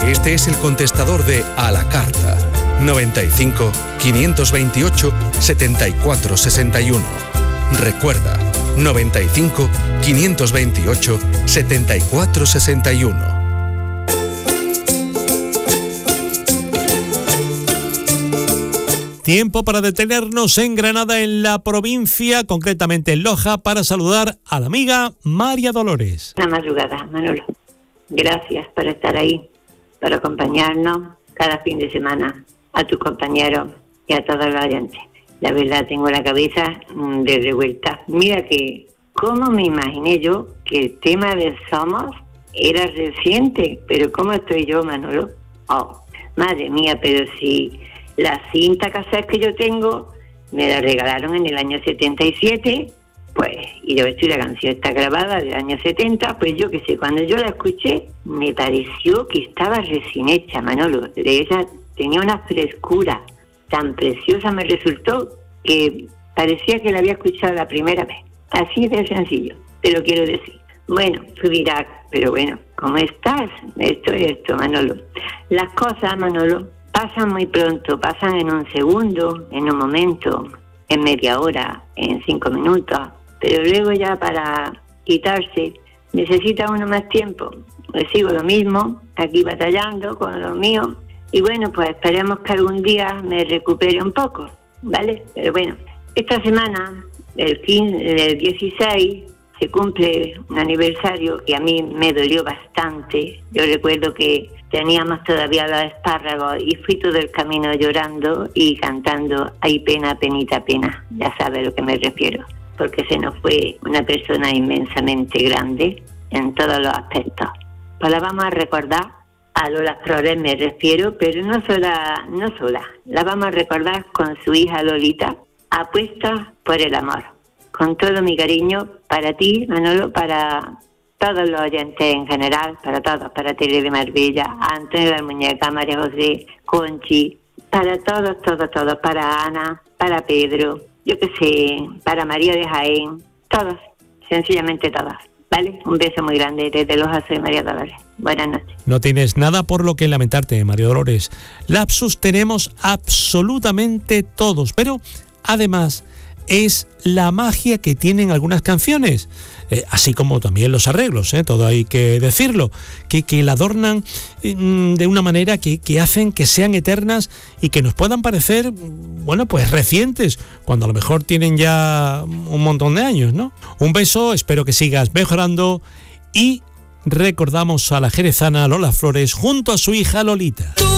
Este es el contestador de A la Carta. 95 528 74 61. Recuerda, 95 528 74 61. Tiempo para detenernos en Granada, en la provincia, concretamente en Loja, para saludar a la amiga María Dolores. Una madrugada, Manolo. Gracias por estar ahí, por acompañarnos cada fin de semana, a tus compañeros y a todos los oyentes. La verdad, tengo la cabeza de revuelta. Mira que, ¿cómo me imaginé yo que el tema de Somos era reciente? Pero ¿cómo estoy yo, Manolo? Oh, madre mía, pero si la cinta cassette que yo tengo me la regalaron en el año 77, pues, y yo la canción está grabada del año 70, pues yo qué sé, cuando yo la escuché, me pareció que estaba recién hecha, Manolo. De ella tenía una frescura tan preciosa, me resultó que parecía que la había escuchado la primera vez. Así de sencillo, te lo quiero decir. Bueno, tú dirás, pero bueno, ¿cómo estás? Esto, Manolo. Las cosas, Manolo, pasan muy pronto, pasan en un segundo, en un momento, en media hora, en 5 minutos, pero luego ya para quitarse necesita uno más tiempo. Pues sigo lo mismo, aquí batallando con lo mío, y bueno, pues esperemos que algún día me recupere un poco, ¿vale? Pero bueno, esta semana, el 16, se cumple un aniversario que a mí me dolió bastante. Yo recuerdo que teníamos todavía los espárragos y fui todo el camino llorando y cantando "Ay pena, penita, pena". Ya sabe a lo que me refiero, porque se nos fue una persona inmensamente grande en todos los aspectos. Pues la vamos a recordar, a Lola Flores me refiero, pero no sola, la vamos a recordar con su hija Lolita, Apuesta por el amor. Con todo mi cariño para ti, Manolo, para todos los oyentes en general, para todos, para Tere de Marbella, Antonio de la Muñeca, María José, Conchi, para todos, para Ana, para Pedro, yo qué sé, para María de Jaén, todos, sencillamente todos, ¿vale? Un beso muy grande desde Loja, soy María Dolores. Buenas noches. No tienes nada por lo que lamentarte, María Dolores. Lapsus tenemos absolutamente todos, pero además es la magia que tienen algunas canciones, así como también los arreglos, todo hay que decirlo, que la adornan de una manera que hacen que sean eternas y que nos puedan parecer, bueno, pues recientes, cuando a lo mejor tienen ya un montón de años, ¿no? Un beso, espero que sigas mejorando y recordamos a la jerezana Lola Flores junto a su hija Lolita.